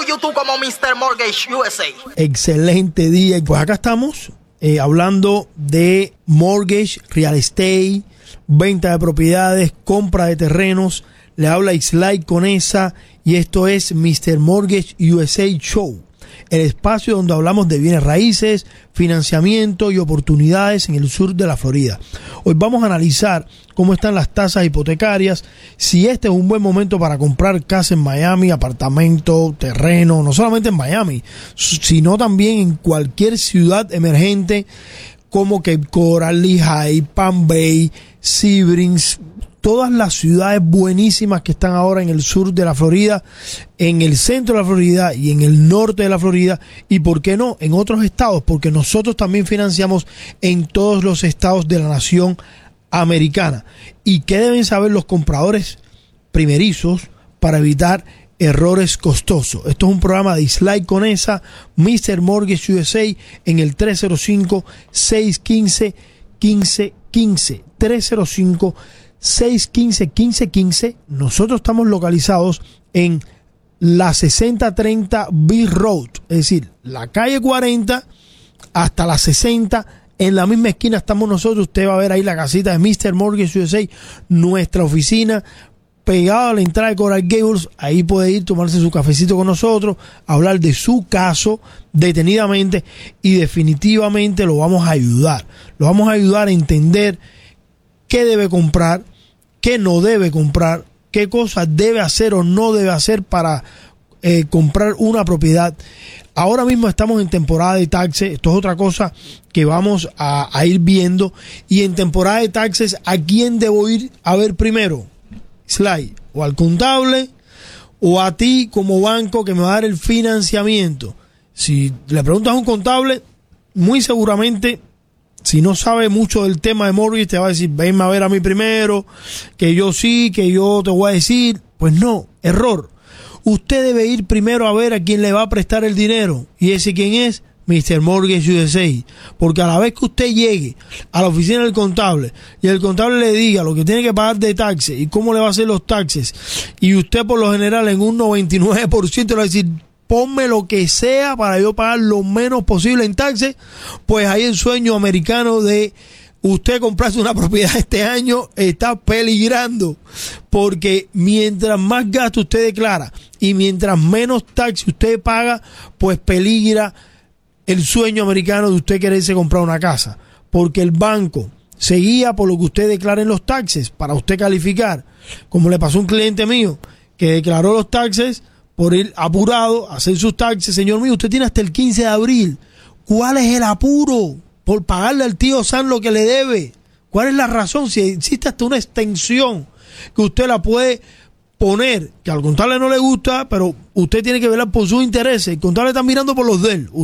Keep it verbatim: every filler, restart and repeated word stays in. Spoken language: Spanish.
YouTube como mister Mortgage U S A. Excelente día. Pues acá estamos eh, hablando de mortgage, real estate, venta de propiedades, compra de terrenos. Le habla Islay Conesa y esto es mister Mortgage U S A Show, el espacio donde hablamos de bienes raíces, financiamiento y oportunidades en el sur de la Florida. Hoy vamos a analizar cómo están las tasas hipotecarias, si este es un buen momento para comprar casa en Miami, apartamento, terreno, no solamente en Miami, sino también en cualquier ciudad emergente como Cape Coral, Lehigh, Palm Bay, Sebrings, todas las ciudades buenísimas que están ahora en el sur de la Florida, en el centro de la Florida y en el norte de la Florida, y por qué no en otros estados, porque nosotros también financiamos en todos los estados de la nación americana. ¿Y qué deben saber los compradores primerizos para evitar errores costosos? Esto es un programa de Islay Conesa, mister Mortgage U S A, en el tres cero cinco, seis uno cinco, uno cinco uno cinco, tres cero cinco, seis uno cinco, uno cinco uno cinco. Nosotros estamos localizados en la sesenta treinta Beach Road, es decir, la calle cuarenta hasta la sesenta. En la misma esquina estamos nosotros. Usted va a ver ahí la casita de mister Mortgage U S A, nuestra oficina pegada a la entrada de Coral Gables. Ahí puede ir, tomarse su cafecito con nosotros, hablar de su caso detenidamente y definitivamente lo vamos a ayudar. Lo vamos a ayudar a entender qué debe comprar, qué no debe comprar, qué cosas debe hacer o no debe hacer para eh, comprar una propiedad. Ahora mismo estamos en temporada de taxes. Esto es otra cosa que vamos a, a ir viendo. Y en temporada de taxes, ¿a quién debo ir a ver primero? Sly, o al contable o a ti como banco que me va a dar el financiamiento. Si le preguntas a un contable, muy seguramente, si no sabe mucho del tema de mortgage, te va a decir, venme a ver a mí primero, que yo sí, que yo te voy a decir. Pues no, error. Usted debe ir primero a ver a quién le va a prestar el dinero. ¿Y ese quién es? mister Mortgage U S A. Porque a la vez que usted llegue a la oficina del contable y el contable le diga lo que tiene que pagar de taxes y cómo le va a hacer los taxes, y usted por lo general en un noventa y nueve por ciento le va a decir, ponme lo que sea para yo pagar lo menos posible en taxes, pues ahí el sueño americano de usted comprarse una propiedad este año está peligrando, porque mientras más gasto usted declara y mientras menos taxes usted paga, pues peligra el sueño americano de usted quererse comprar una casa, porque el banco se guía por lo que usted declara en los taxes para usted calificar, como le pasó a un cliente mío que declaró los taxes por ir apurado a hacer sus taxes. Señor mío, usted tiene hasta el quince de abril. ¿Cuál es el apuro por pagarle al tío San lo que le debe? ¿Cuál es la razón? Si existe hasta una extensión que usted la puede poner, que al contable no le gusta, pero usted tiene que velar por sus intereses. El contable está mirando por los de él.